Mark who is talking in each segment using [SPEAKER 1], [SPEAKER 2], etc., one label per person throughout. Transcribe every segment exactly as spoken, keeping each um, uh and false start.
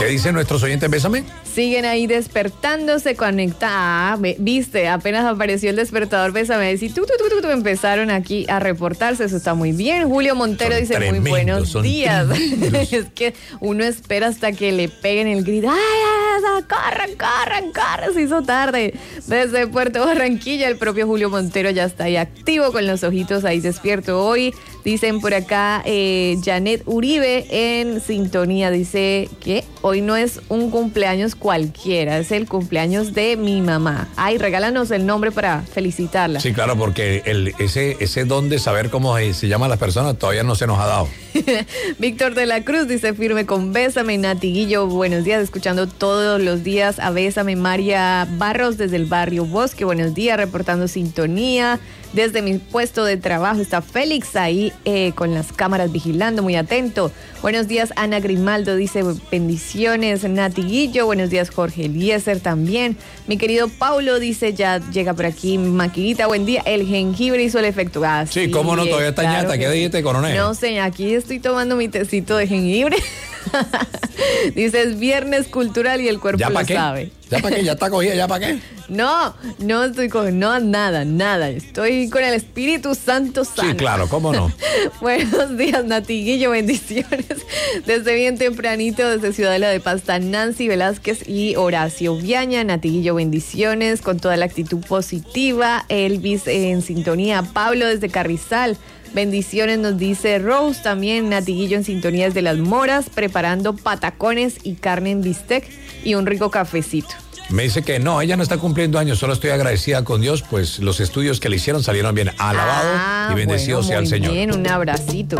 [SPEAKER 1] ¿Qué dicen nuestros oyentes? Bésame.
[SPEAKER 2] Siguen ahí despertándose, conectados. Ah, viste, apenas apareció el despertador, bésame. Y tú, tú, tú, tú, tú, empezaron aquí a reportarse. Eso está muy bien. Julio Montero
[SPEAKER 1] Son
[SPEAKER 2] dice
[SPEAKER 1] tremendos,
[SPEAKER 2] muy buenos
[SPEAKER 1] son
[SPEAKER 2] días. Es que uno espera hasta que le peguen el grito. ¡Ay, ay, ay, corran, corran, corran! Se hizo tarde. Desde Puerto Barranquilla, el propio Julio Montero ya está ahí activo con los ojitos ahí despierto hoy. Dicen por acá, eh, Janet Uribe en sintonía. Dice que hoy no es un cumpleaños cualquiera, es el cumpleaños de mi mamá. Ay, regálanos el nombre para felicitarla.
[SPEAKER 1] Sí, claro, porque el, ese, ese don de saber cómo se llaman las personas todavía no se nos ha dado.
[SPEAKER 2] Víctor de la Cruz dice firme con Bésame. Natiguillo, buenos días, escuchando todos los días a Bésame. María Barros desde el barrio Bosque, buenos días, reportando sintonía. Desde mi puesto de trabajo está Félix ahí eh, con las cámaras vigilando, muy atento. Buenos días, Ana Grimaldo dice bendiciones. Natiguillo, buenos días, Jorge Eliezer también. Mi querido Paulo dice ya llega por aquí. Maquinita, buen día. El jengibre hizo el efecto. Ah,
[SPEAKER 1] sí, cómo no, todavía está
[SPEAKER 2] claro
[SPEAKER 1] ñata. ¿Qué dijiste, coronel?
[SPEAKER 2] No sé, aquí estoy tomando mi tecito de jengibre. Dice, es viernes cultural y el cuerpo
[SPEAKER 1] ¿Ya
[SPEAKER 2] lo
[SPEAKER 1] pa' qué?
[SPEAKER 2] sabe.
[SPEAKER 1] ¿Ya para qué? ¿Ya está cogida? ¿Ya para qué?
[SPEAKER 2] No, no estoy con, no, nada, nada. Estoy con el Espíritu Santo sano.
[SPEAKER 1] Sí, claro, ¿cómo no?
[SPEAKER 2] Buenos días, Natiguillo, bendiciones. Desde bien tempranito, desde Ciudadela de Pasta, Nancy Velázquez y Horacio Viaña. Natiguillo, bendiciones, con toda la actitud positiva. Elvis en sintonía. Pablo desde Carrizal. Bendiciones, nos dice Rose también. Natiguillo en sintonía desde Las Moras, preparando patacones y carne en bistec y un rico cafecito.
[SPEAKER 1] Me dice que no, ella no está cumpliendo años, solo estoy agradecida con Dios, pues los estudios que le hicieron salieron bien. Alabado
[SPEAKER 2] ah,
[SPEAKER 1] y bendecido
[SPEAKER 2] bueno,
[SPEAKER 1] sea el Señor.
[SPEAKER 2] Bien, un abracito.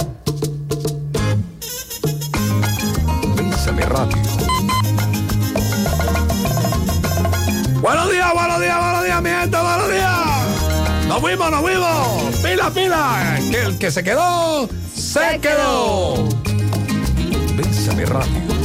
[SPEAKER 1] Bésame rápido. Buenos días, buenos días, buenos días, mi gente, buenos días. Nos fuimos, nos fuimos. Pila, pila. Que el que se quedó, se, se quedó. quedó. Bésame rápido.